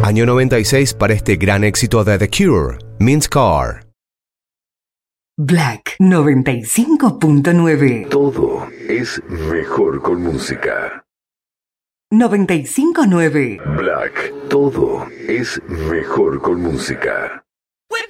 Año 96 para este gran éxito de The Cure, Mince Car. Black 95.9. Todo es mejor con música. 95.9. Black, todo es mejor con música.